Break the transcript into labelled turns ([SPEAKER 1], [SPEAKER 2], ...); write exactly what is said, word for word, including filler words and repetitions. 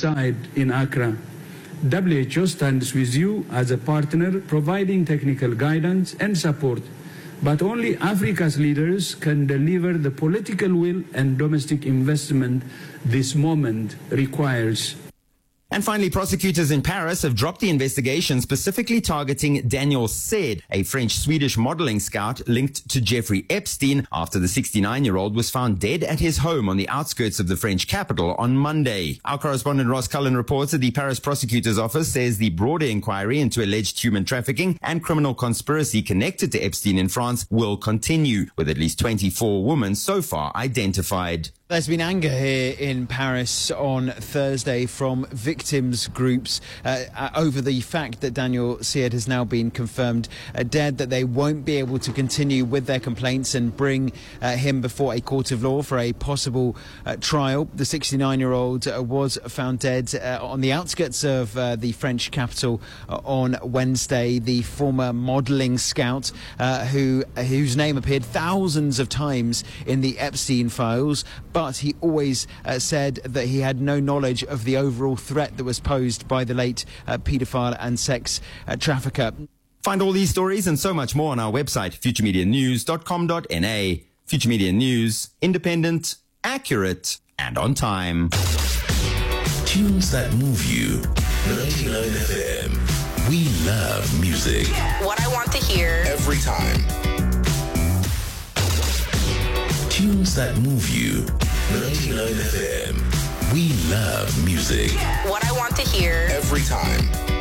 [SPEAKER 1] reside in Accra. W H O stands with you as a partner, providing technical guidance and support. But only Africa's leaders can deliver the political will and domestic investment this moment requires.
[SPEAKER 2] And finally, prosecutors in Paris have dropped the investigation specifically targeting Daniel Said, a French-Swedish modeling scout linked to Jeffrey Epstein, after the sixty-nine-year-old was found dead at his home on the outskirts of the French capital on Monday. Our correspondent Ross Cullen reports that the Paris prosecutor's office says the broader inquiry into alleged human trafficking and criminal conspiracy connected to Epstein in France will continue, with at least twenty-four women so far identified.
[SPEAKER 3] There's been anger here in Paris on Thursday from victims groups uh, over the fact that Daniel Said has now been confirmed uh, dead, that they won't be able to continue with their complaints and bring uh, him before a court of law for a possible uh, trial. The sixty-nine-year-old uh, was found dead uh, on the outskirts of uh, the French capital uh, on Wednesday. The former modelling scout uh, who whose name appeared thousands of times in the Epstein files, but But he always uh, said that he had no knowledge of the overall threat that was posed by the late uh, paedophile and sex uh, trafficker.
[SPEAKER 2] Find all these stories and so much more on our website, future media news dot com dot n a. Future Media News, independent, accurate, and on time.
[SPEAKER 4] Tunes that move you. ninety-nine F M. We love music.
[SPEAKER 5] What I want to hear.
[SPEAKER 4] Every time. Tunes that move you. ninety-nine F M. We love music.
[SPEAKER 5] What I want to hear.
[SPEAKER 4] Every time.